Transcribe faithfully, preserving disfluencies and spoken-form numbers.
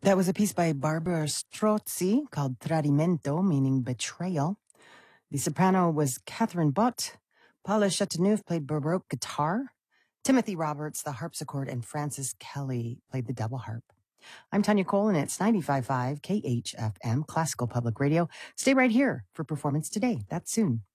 That was a piece by Barbara Strozzi called Tradimento, meaning betrayal. The soprano was Catherine Bott. Paula Chateauneuf played Baroque guitar. Timothy Roberts, the harpsichord, and Francis Kelly played the double harp. I'm Tanya Cole, and it's ninety-five point five K H F M, Classical Public Radio. Stay right here for Performance Today. That's soon.